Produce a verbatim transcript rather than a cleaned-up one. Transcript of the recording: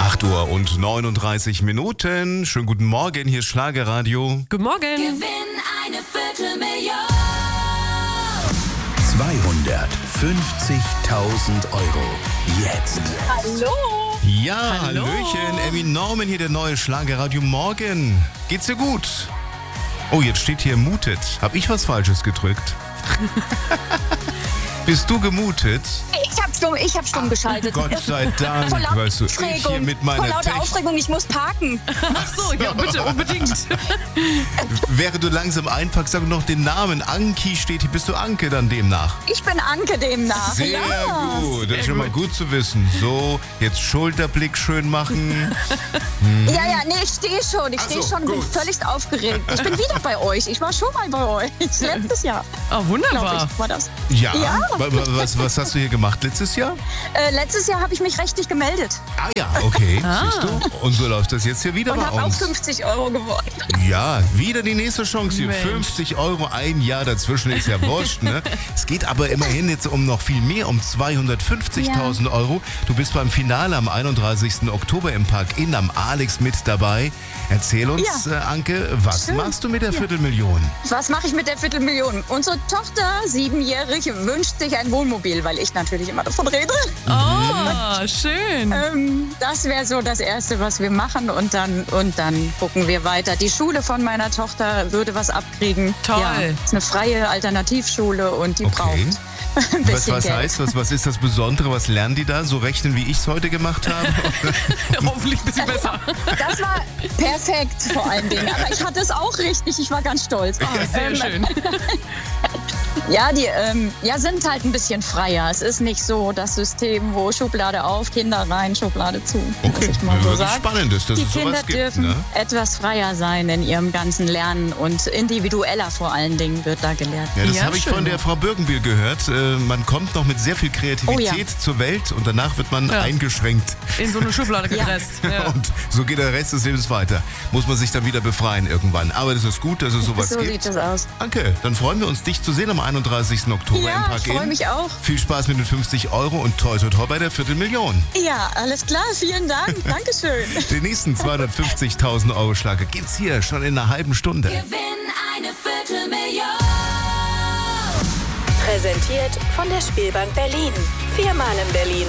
acht Uhr und neununddreißig Minuten. Schönen guten Morgen, hier ist Schlagerradio. Guten Morgen. Gewinn eine Viertelmillion. zweihundertfünfzigtausend Euro. Jetzt. Hallo. Ja, Hallo. Hallöchen, Emmy Norman hier, der neue Schlagerradio Morgen. Geht's dir gut? Oh, jetzt steht hier mutet. Hab ich was Falsches gedrückt? Bist du gemutet? Ich hab stumm, ich hab stumm geschaltet. Gott sei Dank, Vor lauter weißt du, ich hier Aufregung. mit Vor meiner lauter Technik. Aufregung, ich muss parken. Ach so, ja bitte, unbedingt. Während du langsam einpackst, sag noch den Namen. Anki steht hier. Bist du Anke dann demnach? Ich bin Anke demnach. Sehr ja. gut, das ist Sehr schon mal gut. gut zu wissen. So, jetzt Schulterblick schön machen. Ja, ja, nee, ich stehe schon. Ich Ach stehe so, schon, bin gut. völlig aufgeregt. Ich bin wieder bei euch. Ich war schon mal bei euch. Letztes Jahr, Oh, glaube wunderbar. ich, war das. Ja, Ja. Wa- wa- Was, was hast du hier gemacht letztes Jahr? Äh, letztes Jahr habe ich mich rechtlich gemeldet Ah ja, okay, Ah. siehst du. Und so läuft das jetzt hier wieder und bei habe auch uns. fünfzig Euro gewonnen. Ja, wieder die nächste Chance hier. Mensch. fünfzig Euro, ein Jahr dazwischen ist ja wurscht, ne? Es geht aber immerhin jetzt um noch viel mehr, um zweihundertfünfzigtausend Euro. Du bist beim Finale am einunddreißigsten Oktober im Park Inn am Alex mit dabei. Erzähl uns, Ja. äh, Anke, was Schön. machst du mit der Ja. Viertelmillion? Was mache ich mit der Viertelmillion? Unsere Tochter, siebenjährig, wünscht sich ein Wohnmobil, weil ich natürlich immer davon rede. Oh, schön. Ähm, das wäre so das Erste, was wir machen und dann, und dann gucken wir weiter. Die Schule von meiner Tochter würde was abkriegen. Toll. Ja, ist eine freie Alternativschule und die Okay. braucht ein Was, bisschen was Geld. heißt, was, was ist das Besondere? Was lernen die da? So rechnen, wie ich es heute gemacht habe? Hoffentlich ein bisschen besser. Das war perfekt vor allen Dingen. Aber ich hatte es auch richtig. Ich war ganz stolz. Oh, sehr Ähm, schön. Ja, die ähm, ja, sind halt ein bisschen freier. Es ist nicht so das System, wo Schublade auf, Kinder rein, Schublade zu. muss Okay, ich mal so wirklich sagen. spannend ist, dass Die es Kinder sowas gibt. dürfen Ne? etwas freier sein in ihrem ganzen Lernen und individueller vor allen Dingen wird da gelehrt. Ja, das Ja, habe ich schön. von der Frau Birkenbiel gehört. Äh, man kommt noch mit sehr viel Kreativität Oh ja. zur Welt und danach wird man Ja. eingeschränkt. In so eine Schublade gepresst. Ja. Und so geht der Rest des Lebens weiter. Muss man sich dann wieder befreien irgendwann. Aber das ist gut, dass es sowas So gibt. sieht es aus. Danke, dann freuen wir uns, dich zu sehen am einunddreißigsten Oktober im Ja, Park ich freue Inn. mich auch. Viel Spaß mit den fünfzig Euro und toi toi toi bei der Viertelmillion. Ja, alles klar. Vielen Dank. Dankeschön. Den nächsten zweihundertfünfzigtausend Euro Schlager gibt's hier schon in einer halben Stunde. Gewinn eine Viertelmillion. Präsentiert von der Spielbank Berlin. Viermal in Berlin.